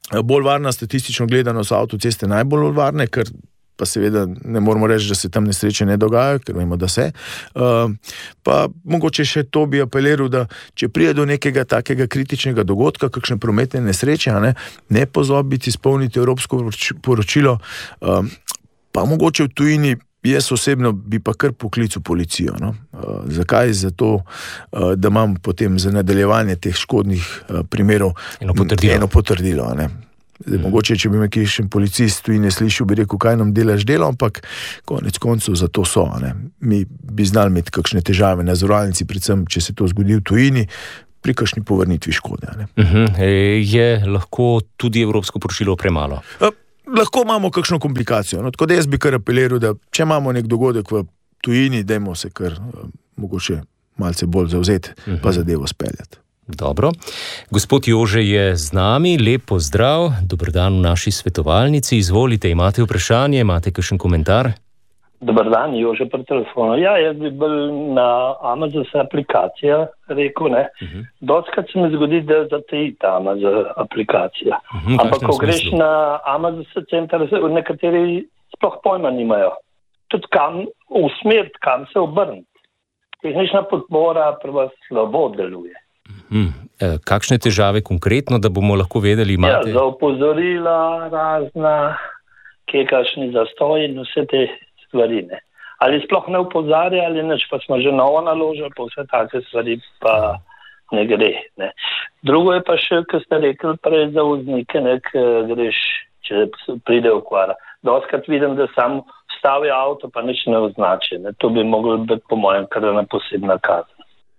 [SPEAKER 9] bolj varna, statistično gledano so avtoceste najbolj varne, ker pa seveda ne moramo reči, da se tam nesreče ne dogajajo, ker vemo, da se. Uh, pa mogoče še to bi apeliral, da če prije do nekega takega kritičnega dogodka, kakšne prometne nesreče, ne, ne pozabiti izpolniti evropsko poročilo, uh, pa mogoče v tujini, jaz osebno bi pa kar poklical policijo. No? Uh, zakaj? Zato, uh, da imam potem za nadaljevanje teh škodnih uh, primerov
[SPEAKER 8] eno potrdilo.
[SPEAKER 9] Eno potrdilo ne? Zdaj, mogoče, če bi me kakšen policist tu in ne slišal, bi rekel, kaj nam delaš delo, ampak konec koncev za to so. Ne? Mi bi znali imeti kakšne težave na zavarovalnici, predvsem, če se to zgodi v tujini, pri kakšni povrnitvi škode. Ne?
[SPEAKER 8] Uh-huh. Je lahko tudi evropsko poročilo premalo?
[SPEAKER 9] A, lahko imamo kakšno komplikacijo. No, tako da jaz bi kar apeliral, da če imamo nek dogodek v tujini, dajmo se kar mogoče malce bolj zavzeti, uh-huh. pa zadevo speljati.
[SPEAKER 8] Dobro. Gospod Jože je z nami, lep pozdrav, dober dan v naši svetovalnici, izvolite, imate vprašanje, imate kakšen komentar?
[SPEAKER 10] Dober dan, Jože pri telefonu. Ja, jaz bi bil na Amazon aplikacija, rekel, ne. Uh-huh. Dostkrat se mi zgodi, da zateji ta Amazon aplikacija. Uh-huh, ampak ko greš na Amazon center, nekateri sploh pojma nimajo. Tudi kam usmeriti, kam se obrniti. Tehnična podpora prva slabo deluje.
[SPEAKER 8] Hmm. Kakšne težave konkretno, da bomo lahko vedeli, imate?
[SPEAKER 10] Ja, za opozorila razna, kje kakšni zastoj in vse te stvari, ne. Ali sploh ne opozarja, ali neč, pa smo že novo naložili, pa vse take stvari pa ne gre, ne. Drugo je pa še, ko ste rekli prej za voznike, ne, greš, če pride okvara. Doskrat vidim, da sam stavi avto, pa nič ne označi, ne. To bi moglo biti po mojem kar ena posebna kazen.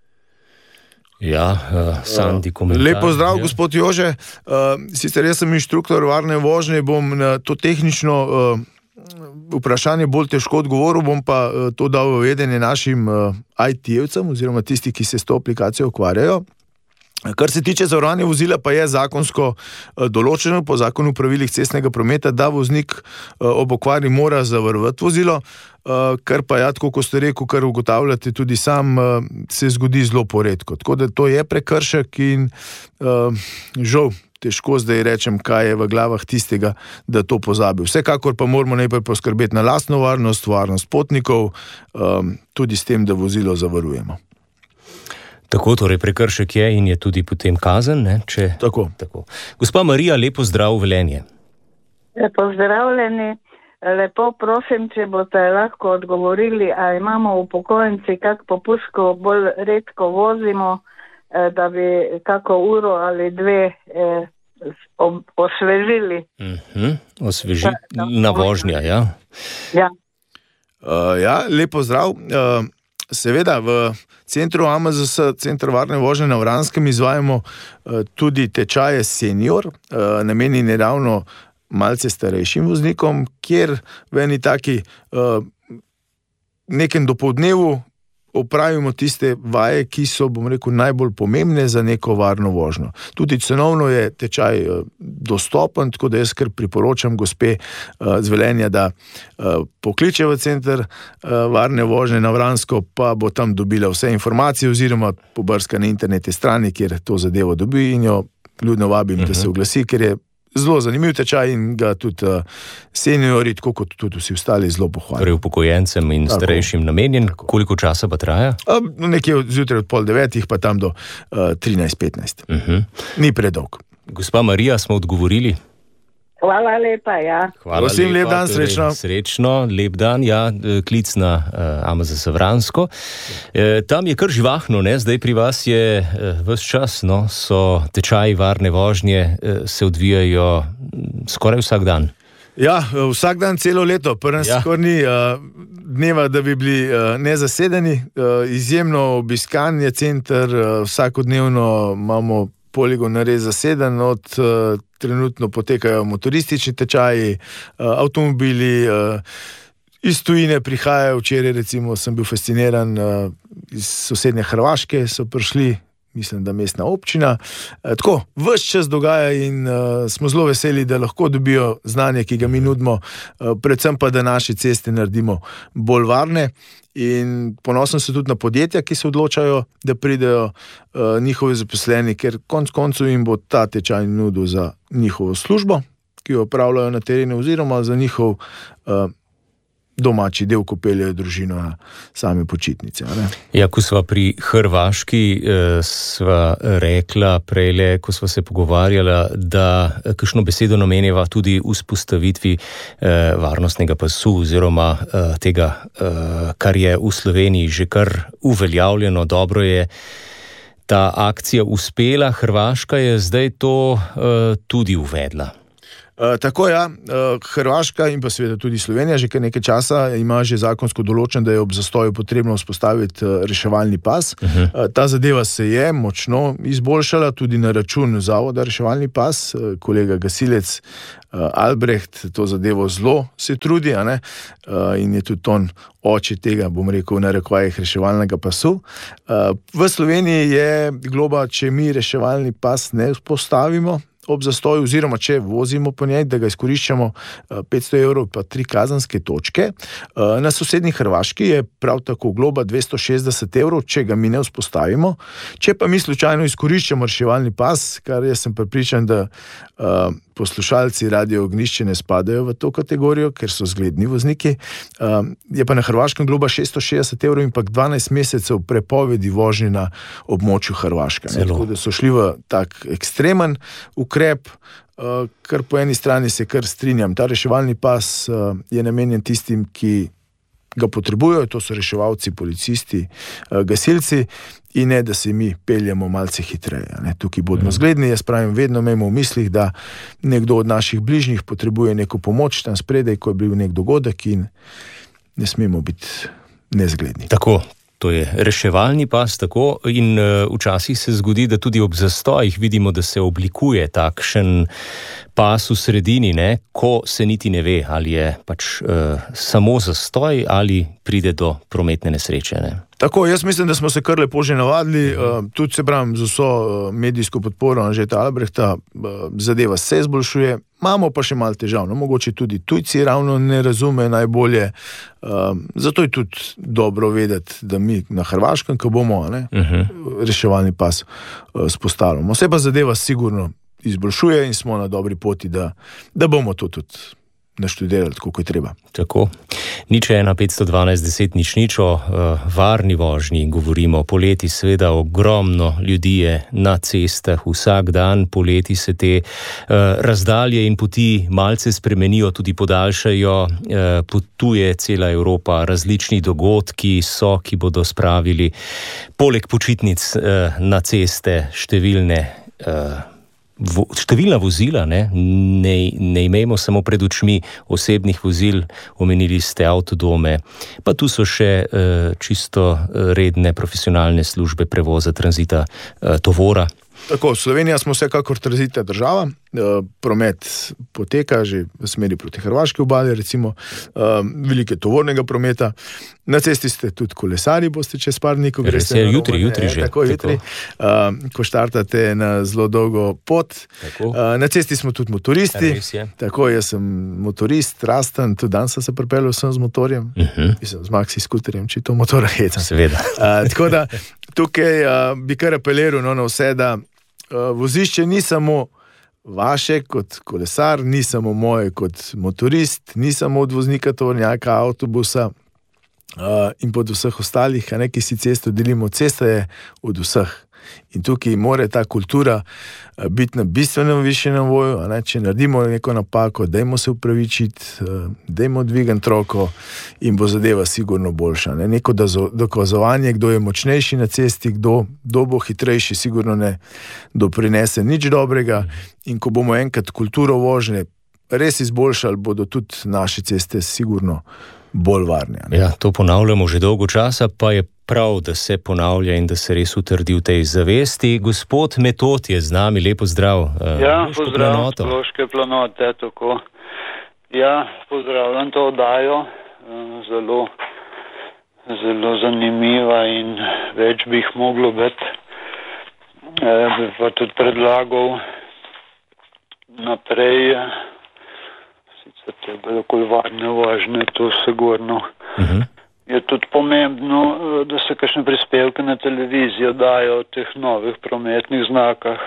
[SPEAKER 8] Ja, uh, Sandi komentar.
[SPEAKER 9] Lep pozdrav,
[SPEAKER 8] ja.
[SPEAKER 9] Gospod Jože. Uh, sicer jaz sem inštruktor varne vožnje, bom na to tehnično uh, vprašanje bolj težko odgovoril, bom pa uh, to dal v vedenje našim uh, I T-evcem oziroma tisti, ki se s to aplikacijo ukvarjajo. Kar se tiče zavarovanja vozila, pa je zakonsko določeno po zakonu o pravilih cestnega prometa, da voznik ob okvari mora zavarovati vozilo, kar pa ja, tako ko ste rekel, kar ugotavljate tudi sam, se zgodi zelo poredko. Tako da to je prekršek in žal težko zdaj rečem, kaj je v glavah tistega, da to pozabi. Vsekakor pa moramo najprej poskrbeti na lastno varnost, varnost potnikov, tudi s tem, da vozilo zavarujemo.
[SPEAKER 8] Tako, torej prekršek je in je tudi potem kazen, ne? Če...
[SPEAKER 9] Tako.
[SPEAKER 8] Tako. Gospa Marija, lepo zdrav v Velenje.
[SPEAKER 11] Pozdravljeni. Lepo prosim, če boste lahko odgovorili, a imamo upokojenci kak popust, ko bolj redko vozimo, da bi kako uro ali dve eh, osvežili.
[SPEAKER 8] Uh-huh. Osveži na vožnja, ja?
[SPEAKER 11] Ja.
[SPEAKER 9] Uh, ja, lepo zdrav. Uh, Seveda, v centru A M Z S, Centr varne vožnje na Vranskem, izvajamo uh, tudi tečaje senior, uh, namenjeni ravno malce starejšim voznikom, kjer v eni taki uh, nekem dopoldnevu opravimo tiste vaje, ki so, bom rekel, najbolj pomembne za neko varno vožnjo. Tudi cenovno je tečaj uh, dostopen, tako da jaz kar priporočam gospe uh, z Velenja, da uh, pokliče v Center uh, varne vožnje na Vransko, pa bo tam dobila vse informacije oziroma pobrska na internetni strani, kjer to zadevo dobi in jo ljudno vabim, uh-huh. da se oglasi, ker je zelo zanimiv tečaj in ga tudi uh, seniori, tako kot tudi vsi ostali, zelo pohvalijo.
[SPEAKER 8] Torej upokojencem in tako, starejšim namenjen. Tako. Koliko časa pa traja?
[SPEAKER 9] Uh, nekje zjutraj od pol devetih, pa tam do uh, trinajst petnajst. Uh-huh. Ni predolg.
[SPEAKER 8] Gospa Marija, smo odgovorili?
[SPEAKER 11] Hvala lepa, ja.
[SPEAKER 8] Hvala
[SPEAKER 9] Prosim,
[SPEAKER 8] lepa,
[SPEAKER 9] lep dan,
[SPEAKER 8] torej,
[SPEAKER 9] srečno.
[SPEAKER 8] Srečno, lep dan, ja, klic na uh, A M Z S Vransko. E, tam je kar živahno, ne, zdaj pri vas je uh, ves čas, no, so tečaji varne vožnje, uh, se odvijajo skoraj vsak dan.
[SPEAKER 9] Ja, vsak dan celo leto, prvem ja. skor ni uh, dneva, da bi bili uh, nezasedeni, uh, izjemno obiskan je center, uh, vsakodnevno imamo poligon res zaseden, od uh, trenutno potekajo motoristični tečaji, uh, avtomobili, uh, iz tujine prihajajo, včeraj recimo sem bil fasciniran, uh, iz sosednje Hrvaške so prišli, mislim, da mestna občina. E, tako, ves čas dogaja in uh, smo zelo veseli, da lahko dobijo znanje, ki ga mi nudimo, uh, predvsem pa, da naše ceste naredimo bolj varne. In ponosen so tudi na podjetja, ki se odločajo, da pridejo uh, njihovi zaposleni, ker konc koncu jim bo ta tečaj nudil za njihovo službo, ki jo opravljajo na terenu, oziroma za njihov uh, domači del, ko peljejo družino na same počitnice. Ne?
[SPEAKER 8] Ja, ko sva pri Hrvaški, eh, sva rekla prejle, ko sva se pogovarjala, da kakšno besedo namenjava tudi vzpostavitvi eh, varnostnega pasu oziroma eh, tega, eh, kar je v Sloveniji že kar uveljavljeno. Dobro je ta akcija uspela, Hrvaška je zdaj to eh, tudi uvedla.
[SPEAKER 9] Uh, tako ja, uh, Hrvaška in pa seveda tudi Slovenija že kar nekaj časa ima že zakonsko določen, da je ob zastoju potrebno vzpostaviti uh, reševalni pas. Uh-huh. Uh, ta zadeva se je močno izboljšala tudi na račun zavoda reševalni pas. Uh, kolega gasilec uh, Albrecht to zadevo zelo se trudi, a ne? Uh, in je tudi on oče tega, bom rekel, na rekvajih reševalnega pasu. Uh, v Sloveniji je globa, če mi reševalni pas ne vzpostavimo ob zastoju, oziroma če vozimo po njej, da ga izkoriščamo, petsto evrov pa tri kazanske točke. Na sosednji Hrvaški je prav tako globa dvesto šestdeset evrov, če ga mi ne vzpostavimo. Če pa mi slučajno izkoriščamo reševalni pas, kar jaz sem prepričan, da uh, poslušalci Radio Ognjišče ne spadajo v to kategorijo, ker so zgledni vozniki, uh, je pa na Hrvaškem globa šeststo šestdeset evrov in pa dvanajst mesecev prepovedi vožnje na območju Hrvaške. Tako da so šli v tak ekstremen ukrep, uh, kar po eni strani se kar strinjam. Ta reševalni pas uh, je namenjen tistim, ki ga potrebujejo, to so reševalci, policisti, uh, gasilci, in ne, da se mi peljemo malce hitreje. Ne. Tukaj bodimo zgledni, jaz pravim, vedno imamo v mislih, da nekdo od naših bližnjih potrebuje neko pomoč tam spredaj, ko je bil nek dogodek, in ne smemo biti nezgledni.
[SPEAKER 8] Tako. To je reševalni pas, tako, in uh, včasih se zgodi, da tudi ob zastojih vidimo, da se oblikuje takšen pas v sredini, ne, ko se niti ne ve, ali je pač uh, samo zastoj ali pride do prometne nesreče. Ne.
[SPEAKER 9] Tako, jaz mislim, da smo se kar lepo že navadili, uh, tudi se pravim z vso uh, medijsko podporo Anžeta Albrehta, uh, zadeva se izboljšuje, imamo pa še malo težav, no, mogoče tudi tujci ravno ne razume najbolje, uh, zato je tudi dobro vedeti, da mi na Hrvaškem, ko bomo ne, uh-huh. reševalni pas uh, spostavljamo. Vse pa zadeva sigurno izboljšuje in smo na dobri poti, da, da bomo to tudi naštudirali, tako kot je treba.
[SPEAKER 8] Tako. Nič ena petsto dvanajst deset nič nič o uh, varni vožnji govorimo. Poleti seveda ogromno ljudi je na cestah vsak dan. Poleti se te uh, razdalje in poti malce spremenijo, tudi podaljšajo. Uh, potuje cela Evropa, različni dogodki so, ki bodo spravili poleg počitnic uh, na ceste številne uh, Vo, številna vozila, ne? Ne, ne imejmo samo pred očmi osebnih vozil, omenili ste avtodome, pa tu so še uh, čisto redne profesionalne službe prevoza, tranzita, uh, tovora.
[SPEAKER 9] Tako, Slovenija smo vsekakor tranzitna država, promet poteka že v smeri proti hrvaški obali, recimo velike tovornega prometa. Na cesti ste tudi kolesari, boste čez par dni, ko greste
[SPEAKER 8] na jutri, jutri že.
[SPEAKER 9] Tako, jutri, ko štartate na zelo dolgo pot. Tako. Na cesti smo tudi motoristi. Tako, jaz sem motorist, rasten, tudi danes sem se pripeljal sem z motorjem, uh-huh. sem z maxi skuterjem, če to motora hecam.
[SPEAKER 8] Seveda.
[SPEAKER 9] Tako da tukaj bi kar apeliral no, na vse, da vozišče ni samo vaše kot kolesar, ni samo moje kot motorist, ni samo od voznika tovornjaka, avtobusa uh, in pod vseh ostalih, a ne, ki si cesto delimo. Cesta je od vseh. In tukaj mora ta kultura biti na bistvenem višjem nivoju, a ne, če naredimo neko napako, dajmo se upravičiti, dajmo dvigati roko in bo zadeva sigurno boljša. Ne. Neko dokazovanje, kdo je močnejši na cesti, kdo, kdo bo hitrejši, sigurno ne doprinese nič dobrega. In ko bomo enkrat kulturo vožnje res izboljšali, bodo tudi naše ceste sigurno bolj varne.
[SPEAKER 8] Ja, to ponavljamo že dolgo časa, pa je prav, da se ponavlja in da se res utrdi v tej zavesti. Gospod Metod je z nami, lepo zdrav.
[SPEAKER 12] Ja, pozdrav, Loške planote, tako. Ja, pozdravljam to oddajo, zelo, zelo zanimiva in več bi jih moglo biti. E, bi pa tudi predlagal naprej, sicer te bodo kolvarne vožnje, to sigurno. Uh-huh. Je tudi pomembno, da se kakšne prispevke na televizijo dajo o teh novih prometnih znakah,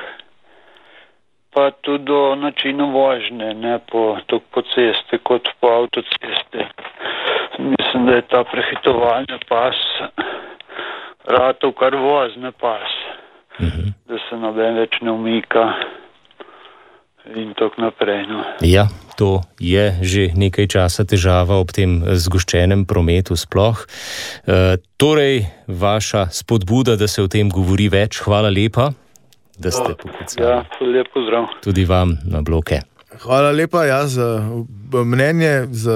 [SPEAKER 12] pa tudi o načinu vožnje, ne po, po cesti kot po avtocesti. Mislim, da je ta prehitovalni pas ratov kar vozni pas. Uhum. Da se noben več ne umika in tako naprej. No.
[SPEAKER 8] Ja, to je že nekaj časa težava ob tem zgoščenem prometu sploh. E, torej, vaša spodbuda, da se o tem govori več, hvala lepa, da ste poklicali.
[SPEAKER 12] Ja, lep pozdrav.
[SPEAKER 8] Tudi vam na bloke.
[SPEAKER 9] Hvala lepa, ja, za mnenje, za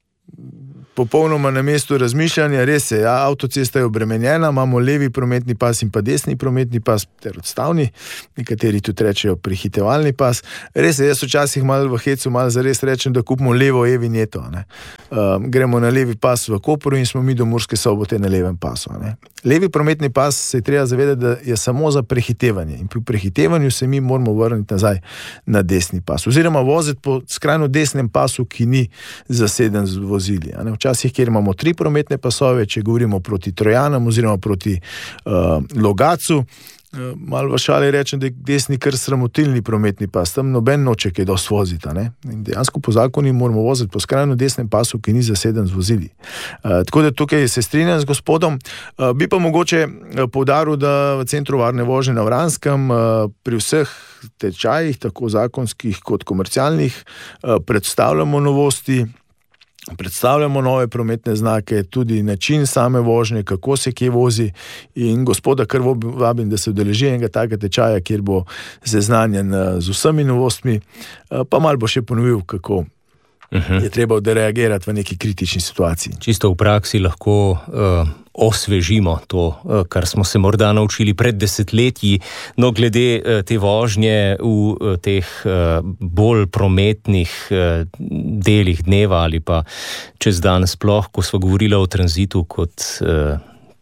[SPEAKER 9] popolnoma na mestu razmišljanja. Res je, ja, avtocesta je obremenjena, imamo levi prometni pas in pa desni prometni pas ter odstavni, nekateri tudi rečejo prehitevalni pas. Res je, jaz včasih malo v hecu, malo zares rečem, da kupimo levo e-vinjeto. Uh, gremo na levi pas v Kopru in smo mi do Murske Sobote na levem pasu. Ne? Levi prometni pas se je treba zavedati, da je samo za prehitevanje in pri prehitevanju se mi moramo vrniti nazaj na desni pas. Oziroma voziti po skrajno desnem pasu, ki ni zaseden z vozili. Ne? Včasih, kjer imamo tri prometne pasove, če govorimo proti Trojanam oziroma proti uh, Logatcu, uh, malo v šali rečem, da je desni kar sramotilni prometni pas, tam noben noče kaj dosti vozita. Ne? In dejansko po zakoni moramo voziti po skrajno desnem pasu, ki ni zaseden z vozili. Uh, tako da tukaj se strinjam z gospodom. Uh, bi pa mogoče uh, poudaril, da v Centru varne vožnje na Vranskem uh, pri vseh tečajih, tako zakonskih kot komercialnih, uh, predstavljamo novosti, predstavljamo nove prometne znake, tudi način same vožnje, kako se kje vozi, in gospoda kar vabim, da se udeleži enega takega tečaja, kjer bo seznanjen z vsemi novostmi, pa malo bo še ponovil, kako uh-huh. je treba odreagirati v neki kritični situaciji.
[SPEAKER 8] Čisto v praksi lahko uh, osvežimo to, uh, kar smo se morda naučili pred desetletji, no glede uh, te vožnje v uh, teh uh, bolj prometnih uh, delih dneva ali pa čez dan sploh, ko smo govorili o tranzitu kot uh,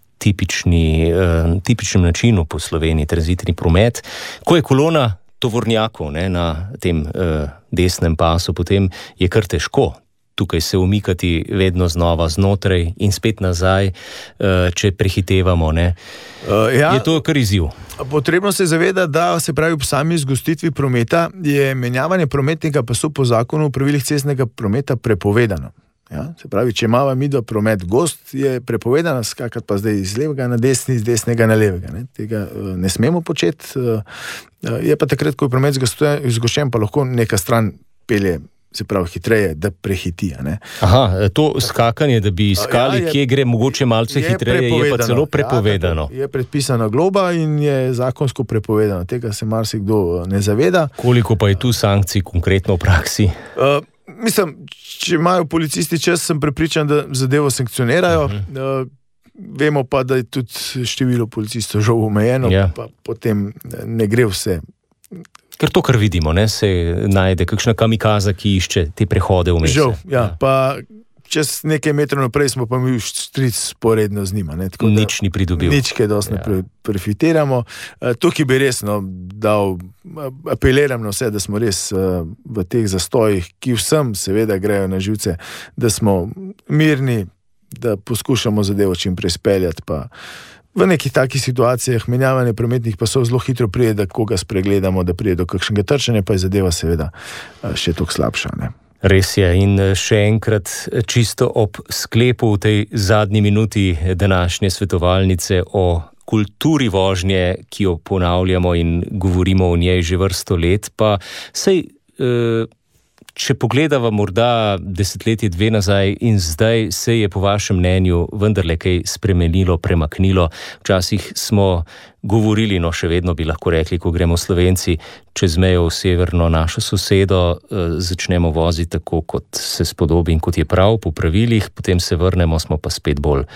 [SPEAKER 8] tipični, uh, tipičnem načinu po Sloveniji, tranzitni promet, ko je kolona tovornjakov ne, na tem uh, desnem pasu, potem je kar težko tukaj se umikati vedno znova znotraj in spet nazaj, uh, če prehitevamo. Ne. Uh, ja, je to kar izziv?
[SPEAKER 9] Potrebno se zaveda, da se pravi v sami zgostitvi prometa je menjavanje prometnega pasu po zakonu o pravilih cestnega prometa prepovedano. Ja, se pravi, če imamo mi do promet gost, je prepovedano skakati pa zdaj iz levega na desni, iz desnega na levega. Ne. Tega uh, ne smemo početi. Uh, uh, je pa takrat, ko je promet zgoščen, pa lahko neka stran pelje, se pravi hitreje, da prehiti. Ne.
[SPEAKER 8] Aha, to skakanje, da bi iskali, ja, je, kje gre mogoče malce je hitreje, je pa celo prepovedano.
[SPEAKER 9] Ja, je predpisana globa in je zakonsko prepovedano. Tega se marsikdo ne zaveda.
[SPEAKER 8] Koliko pa je tu sankcij konkretno v praksi?
[SPEAKER 9] Uh, mislim, če imajo policisti čas, sem prepričan, da zadevo sankcionirajo. Uh-huh. Uh, vemo pa, da je tudi število policistov žal omejeno, ja. Pa potem ne gre vse.
[SPEAKER 8] Ker to, kar vidimo, ne, se najde kakšna kamikaza, ki išče te prehode vmes.
[SPEAKER 9] Žal, ja, ja. Pa čez nekaj metrov naprej smo pa mi štric sporedno z njima. Ne, tako
[SPEAKER 8] nič ni pridobil.
[SPEAKER 9] Nič, kaj dosti ja. ne profitiramo. Tukaj bi res no, dal, apeliram na vse, da smo res v teh zastojih, ki vsem seveda grejo na živce, da smo mirni, da poskušamo zadevo čim prej speljati, pa v nekih takih situacijah menjavanje prometnih pasov zelo hitro prije, da koga spregledamo, da prije do kakšnega trčanja, pa je zadeva seveda še toliko slabša. Ne?
[SPEAKER 8] Res je, in še enkrat čisto ob sklepu v tej zadnji minuti današnje svetovalnice o kulturi vožnje, ki jo ponavljamo in govorimo o njej že vrsto let, pa sej eh, če pogledava morda desetletje dve nazaj in zdaj se je po vašem mnenju vendarle kaj spremenilo, premaknilo. Včasih smo govorili, no še vedno bi lahko rekli, ko gremo Slovenci čez mejo v severno našo sosedo, eh, začnemo voziti tako, kot se spodobi in kot je prav po pravilih, potem se vrnemo, smo pa spet bolj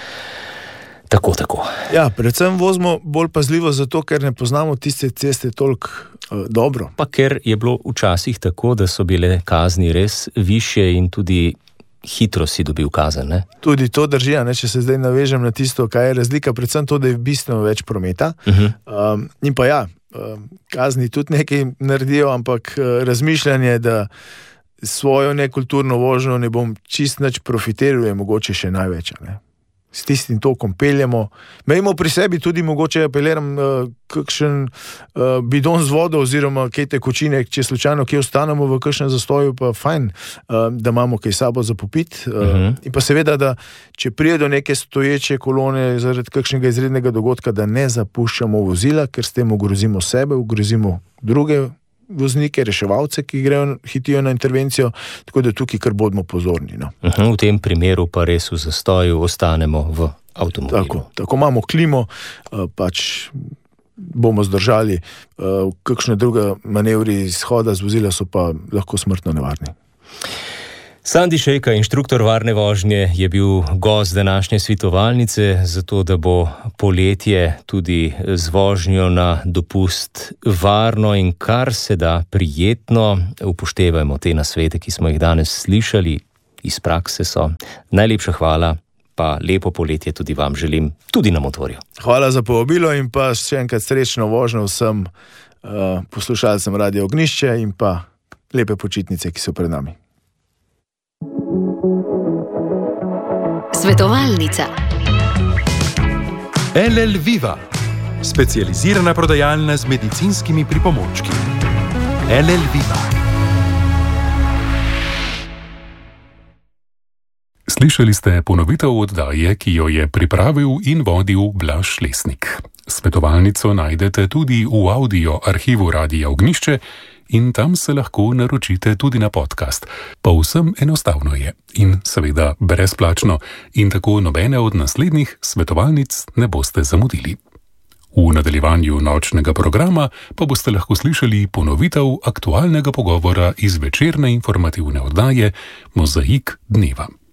[SPEAKER 8] tako, tako.
[SPEAKER 9] Ja, predvsem vozimo bolj pazljivo zato, ker ne poznamo tiste ceste toliko uh, dobro.
[SPEAKER 8] Pa ker je bilo včasih tako, da so bile kazni res višje in tudi hitro si dobil kazen, ne?
[SPEAKER 9] Tudi to drži, ne? Če se zdaj navežem na tisto, kaj je razlika, predvsem to, da je bistveno več prometa. Uh-huh. Um, in pa ja, kazni tudi nekaj naredijo, ampak razmišljanje, da svojo nekulturno vožnjo ne bom čist nič profitiral, je mogoče še največ. Ne? S tistim tokom peljemo. Mejmo pri sebi tudi mogoče apeliram uh, kakšen uh, bidon z vodo oziroma kaj tekočine, če slučajno kje ostanemo v kakšnem zastoju, pa fajn, uh, da imamo kaj sabo za popit. Uh, uh-huh. In pa seveda, da če prije do neke stoječe kolone zaradi kakšnega izrednega dogodka, da ne zapuščamo vozila, ker s tem ogrozimo sebe, ogrozimo druge voznike, reševalce, ki grejo, hitijo na intervencijo, tako da tukaj kar bodimo pozorni. No.
[SPEAKER 8] Uh-huh, v tem primeru pa res v zastoju ostanemo v avtomobilu.
[SPEAKER 9] Tako, tako imamo klimo, pač bomo zdržali, kakšne druge manevri izhoda z vozila so pa lahko smrtno nevarni.
[SPEAKER 8] Sandi Šejka, inštruktor varne vožnje, je bil gost današnje svetovalnice, zato da bo poletje tudi z vožnjo na dopust varno in kar se da prijetno. Upoštevajmo te nasvete, ki smo jih danes slišali, iz prakse so. Najlepša hvala, pa lepo poletje tudi vam želim, tudi na motorju.
[SPEAKER 9] Hvala za povabilo in pa še enkrat srečno vožnjo vsem uh, poslušalcem Radio Ognišče in pa lepe počitnice, ki so pred nami.
[SPEAKER 5] Svetovalnica.
[SPEAKER 7] L L Viva, specializirana prodajalna z medicinskimi pripomočki. L L Viva.
[SPEAKER 6] Slišali ste ponovitev oddaje, ki jo je pripravil in vodil Blaž Lesnik. Svetovalnico najdete tudi v audio arhivu Radia Ognišče in tam se lahko naročite tudi na podcast. Povsem enostavno je in seveda brezplačno in tako nobene od naslednjih svetovalnic ne boste zamudili. V nadaljevanju nočnega programa pa boste lahko slišali ponovitev aktualnega pogovora iz večerne informativne oddaje Mozaik dneva.